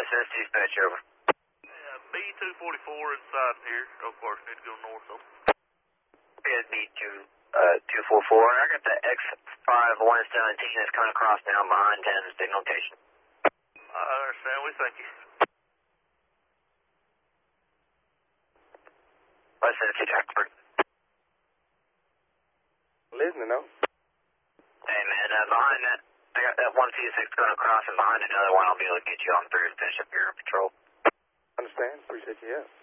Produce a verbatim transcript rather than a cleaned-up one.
S dispatch, over. Yeah, B two forty-four inside here. Of course, need to go north, though. Yeah, B two, uh, two forty-four. I got the X five one seventeen that's coming across now behind ten signal station. I understand. We thank you. West Tennessee, Jacksburg. Listening, though. Hey, man, uh, behind that, I got that one P six going across, and behind another one, I'll be able to get you on through and finish up your patrol. Understand. Appreciate you, yeah.